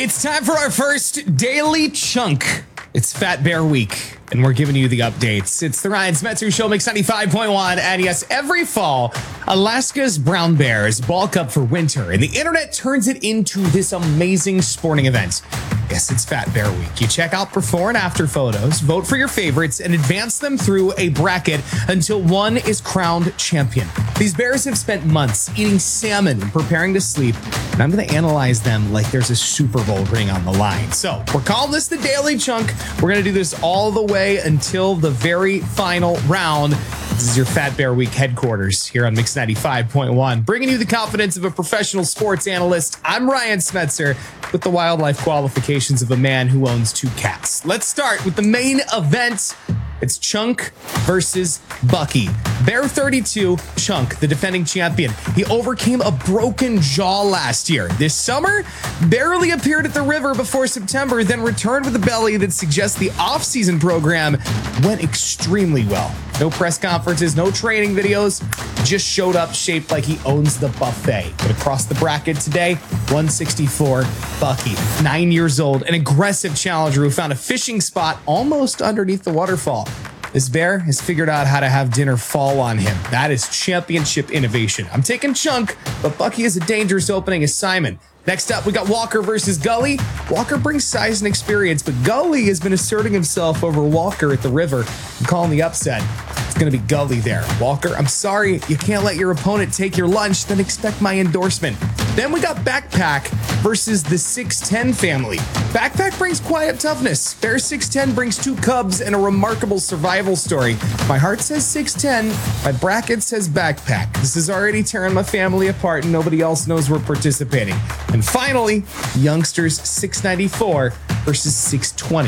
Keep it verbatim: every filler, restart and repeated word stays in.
It's time for our first daily chunk. It's Fat Bear Week, and we're giving you the updates. It's the Ryan Smetzer Show, Mix ninety-five point one, and yes, every fall, Alaska's brown bears bulk up for winter, and the internet turns it into this amazing sporting event. Yes, it's Fat Bear Week. You check out before and after photos, vote for your favorites, and advance them through a bracket until one is crowned champion. These bears have spent months eating salmon and preparing to sleep, and I'm going to analyze them like there's a Super Bowl ring on the line. So we're calling this the Daily Chunk. We're going to do this all the way until the very final round. This is your Fat Bear Week headquarters here on Mix ninety-five point one, bringing you the confidence of a professional sports analyst. I'm Ryan Smetzer with the wildlife qualifications of a man who owns two cats. Let's start with the main event. It's Chunk versus Bucky. Bear thirty-two, Chunk, the defending champion. He overcame a broken jaw last year. This summer, barely appeared at the river before September, then returned with a belly that suggests the off-season program went extremely well. No press conferences, no training videos, just showed up shaped like he owns the buffet. But across the bracket today, one sixty-four, Bucky, nine years old, an aggressive challenger who found a fishing spot almost underneath the waterfall. This bear has figured out how to have dinner fall on him. That is championship innovation. I'm taking Chunk, but Bucky is a dangerous opening as Simon. Next up, we got Walker versus Gully. Walker brings size and experience, but Gully has been asserting himself over Walker at the river. I'm calling the upset. It's going to be Gully there. Walker, I'm sorry, you can't let your opponent take your lunch, then expect my endorsement. Then we got Backpack versus the six ten family. Backpack brings quiet toughness. Bear six ten brings two cubs and a remarkable survival story. My heart says six ten, my bracket says Backpack. This is already tearing my family apart and nobody else knows we're participating. And finally, youngsters six ninety-four versus six twenty.